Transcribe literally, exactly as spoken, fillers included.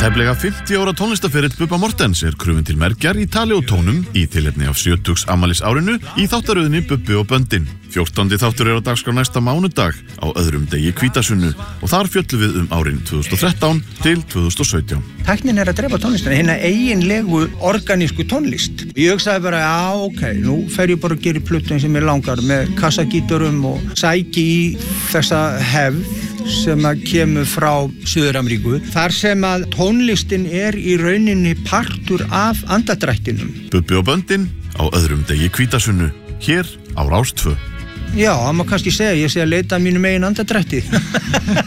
Tæplega fimmtíu ára tónlistaferill Bubba Morthens er krufinn til mergjar í tali og tónum í tilefni af sjötugs afmælis árinu í þáttaröðinni Bubbi og böndin. fjórtándi þáttur er á dagskrá næsta mánudag á öðrum degi hvítasunnu og þar fjöllum við um árin tvö þúsund og þrettán til tvö þúsund og sautján. Tæknin er að drepa tónlistina, hérna eiginlegu organísku tónlist. Ég hugsaði bara, já, ok, nú fer ég bara að gera plötu sem ég langar með kassagítarum og sæki í þessa hefð sem að kemur frá Suður-Ameríku. Þar sem að tónlistin er í rauninni partur af andadrættinum. Bubbi og böndin á öðrum degi hvítasunnu, hér á Rás tvö. Já, það má kannski segja, ég sé að leita að mínum eigin andadrætti.